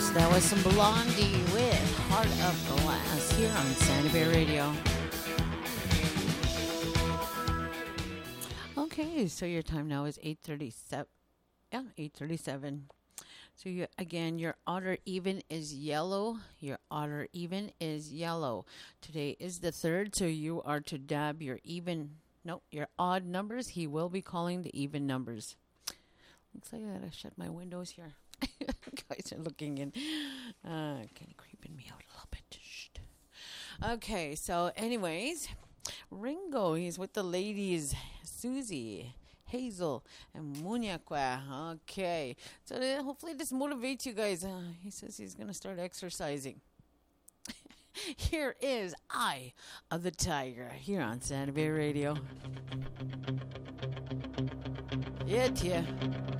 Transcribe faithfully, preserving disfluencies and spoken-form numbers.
That was some Blondie with Heart of Glass here on Sandy Bay Radio. Okay, so your time now is eight thirty-seven. Yeah, eight thirty-seven. So you, again, your odd even is yellow. Your odd even is yellow. Today is the third, so you are to dab your even, no, your odd numbers. He will be calling the even numbers. Looks like I gotta shut my windows here. Guys are looking in. Uh, kind of creeping me out a little bit. Shh. Okay, so anyways, Ringo, he's with the ladies, Susie, Hazel, and Munyakwa. Okay, so uh, hopefully this motivates you guys. Uh, he says he's going to start exercising. Here is Eye of the Tiger here on Santa Fe Radio. Yeah, yeah.